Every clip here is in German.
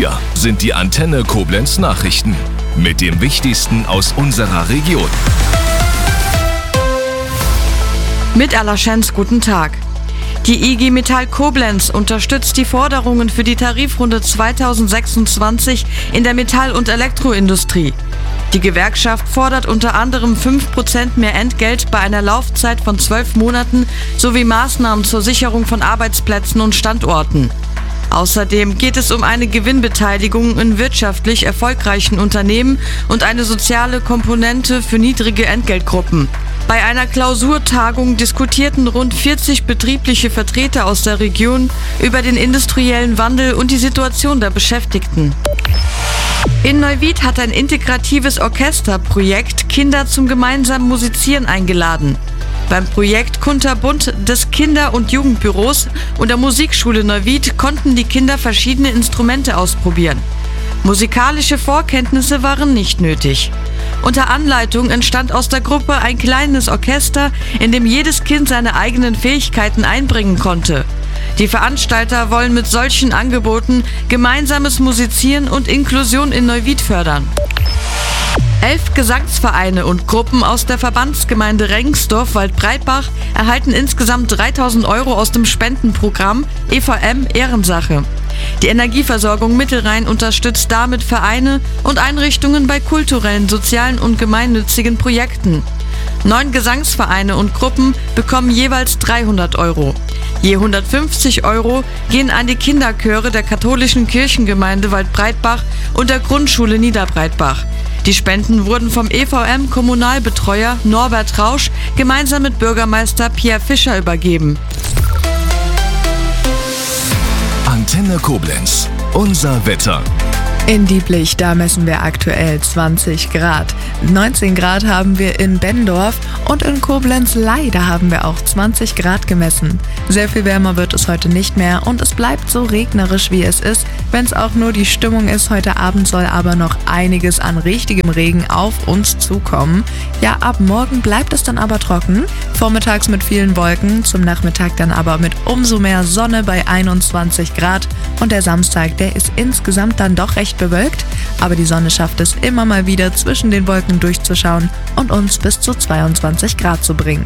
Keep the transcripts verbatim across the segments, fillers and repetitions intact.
Hier sind die Antenne Koblenz Nachrichten mit dem Wichtigsten aus unserer Region. Mit Alla Schenz, guten Tag. Die I G Metall Koblenz unterstützt die Forderungen für die Tarifrunde zweitausendsechsundzwanzig in der Metall- und Elektroindustrie. Die Gewerkschaft fordert unter anderem fünf Prozent mehr Entgelt bei einer Laufzeit von zwölf Monaten sowie Maßnahmen zur Sicherung von Arbeitsplätzen und Standorten. Außerdem geht es um eine Gewinnbeteiligung in wirtschaftlich erfolgreichen Unternehmen und eine soziale Komponente für niedrige Entgeltgruppen. Bei einer Klausurtagung diskutierten rund vierzig betriebliche Vertreter aus der Region über den industriellen Wandel und die Situation der Beschäftigten. In Neuwied hat ein integratives Orchesterprojekt Kinder zum gemeinsamen Musizieren eingeladen. Beim Projekt Kunterbund des Kinder- und Jugendbüros und der Musikschule Neuwied konnten die Kinder verschiedene Instrumente ausprobieren. Musikalische Vorkenntnisse waren nicht nötig. Unter Anleitung entstand aus der Gruppe ein kleines Orchester, in dem jedes Kind seine eigenen Fähigkeiten einbringen konnte. Die Veranstalter wollen mit solchen Angeboten gemeinsames Musizieren und Inklusion in Neuwied fördern. Elf Gesangsvereine und Gruppen aus der Verbandsgemeinde Rengsdorf-Waldbreitbach erhalten insgesamt dreitausend Euro aus dem Spendenprogramm E V M Ehrensache. Die Energieversorgung Mittelrhein unterstützt damit Vereine und Einrichtungen bei kulturellen, sozialen und gemeinnützigen Projekten. Neun Gesangsvereine und Gruppen bekommen jeweils dreihundert Euro. Je hundertfünfzig Euro gehen an die Kinderchöre der katholischen Kirchengemeinde Waldbreitbach und der Grundschule Niederbreitbach. Die Spenden wurden vom E V M-Kommunalbetreuer Norbert Rausch gemeinsam mit Bürgermeister Pierre Fischer übergeben. Antenne Koblenz, unser Wetter. In Dieblich, da messen wir aktuell zwanzig Grad. neunzehn Grad haben wir in Benndorf und in Koblenz-Ley, da haben wir auch zwanzig Grad gemessen. Sehr viel wärmer wird es heute nicht mehr und es bleibt so regnerisch, wie es ist, wenn es auch nur die Stimmung ist. Heute Abend soll aber noch einiges an richtigem Regen auf uns zukommen. Ja, ab morgen bleibt es dann aber trocken, vormittags mit vielen Wolken, zum Nachmittag dann aber mit umso mehr Sonne bei einundzwanzig Grad und der Samstag, der ist insgesamt dann doch recht bewölkt, aber die Sonne schafft es immer mal wieder zwischen den Wolken durchzuschauen und uns bis zu zweiundzwanzig Grad zu bringen.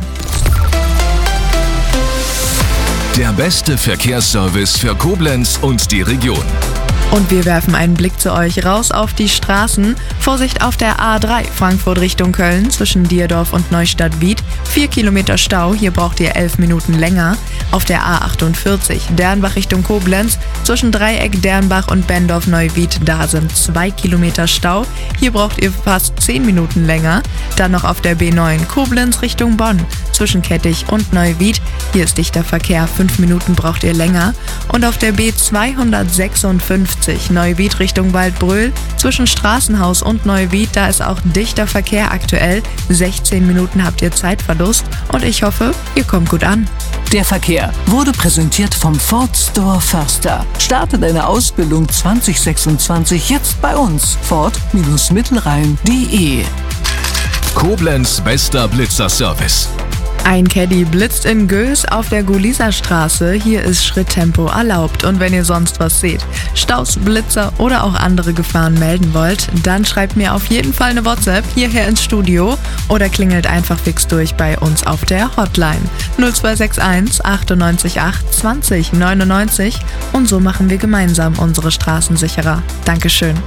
Der beste Verkehrsservice für Koblenz und die Region. Und wir werfen einen Blick zu euch raus auf die Straßen. Vorsicht auf der A drei, Frankfurt Richtung Köln, zwischen Dierdorf und Neustadt-Wied. Vier Kilometer Stau, hier braucht ihr elf Minuten länger. Auf der A achtundvierzig, Dernbach Richtung Koblenz, zwischen Dreieck, Dernbach und Benndorf-Neuwied, da sind zwei Kilometer Stau. Hier braucht ihr fast zehn Minuten länger. Dann noch auf der B neun, Koblenz Richtung Bonn, zwischen Kettich und Neuwied. Hier ist dichter Verkehr, fünf Minuten braucht ihr länger. Und auf der B zweihundertsechsundfünfzig, Neuwied Richtung Waldbröl, zwischen Straßenhaus und Neuwied, da ist auch dichter Verkehr aktuell. sechzehn Minuten habt ihr Zeitverlust und ich hoffe, ihr kommt gut an. Der Verkehr wurde präsentiert vom Ford Store Förster. Starte deine Ausbildung zwanzig sechsundzwanzig jetzt bei uns. Ford Mittelrhein punkt de. Koblenz bester Blitzerservice. Ein Caddy blitzt in Göß auf der Guliserstraße. Hier ist Schritttempo erlaubt. Und wenn ihr sonst was seht, Staus, Blitzer oder auch andere Gefahren melden wollt, dann schreibt mir auf jeden Fall eine WhatsApp hierher ins Studio oder klingelt einfach fix durch bei uns auf der Hotline null zwei sechs eins achtundneunzig acht zwanzig neunundneunzig und so machen wir gemeinsam unsere Straßen sicherer. Dankeschön.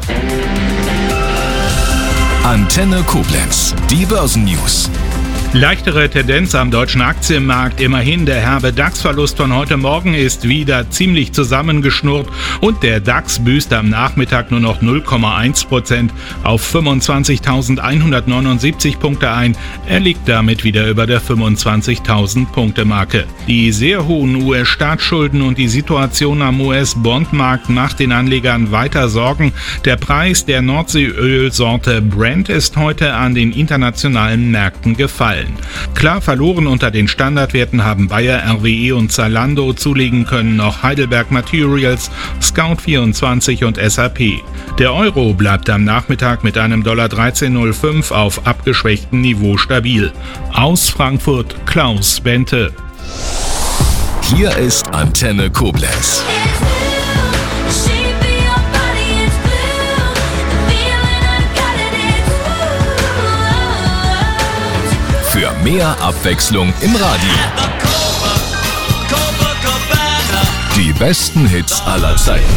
Antenne Koblenz, die Börsennews. Leichtere Tendenz am deutschen Aktienmarkt. Immerhin, der herbe DAX-Verlust von heute Morgen ist wieder ziemlich zusammengeschnurrt und der DAX büßt am Nachmittag nur noch null Komma eins Prozent auf fünfundzwanzigtausendeinhundertneunundsiebzig Punkte ein. Er liegt damit wieder über der fünfundzwanzigtausend Punkte Marke. Die sehr hohen U S-Staatsschulden und die Situation am U S-Bondmarkt macht den Anlegern weiter Sorgen. Der Preis der Nordseeölsorte Brent ist heute an den internationalen Märkten gefallen. Klar verloren unter den Standardwerten haben Bayer, R W E und Zalando, zulegen können noch Heidelberg Materials, Scout vierundzwanzig und S A P. Der Euro bleibt am Nachmittag mit einem Dollar dreizehn Komma null fünf auf abgeschwächtem Niveau stabil. Aus Frankfurt Klaus Bente. Hier ist Antenne Koblenz. für mehr Abwechslung im Radio. Die besten Hits aller Zeiten.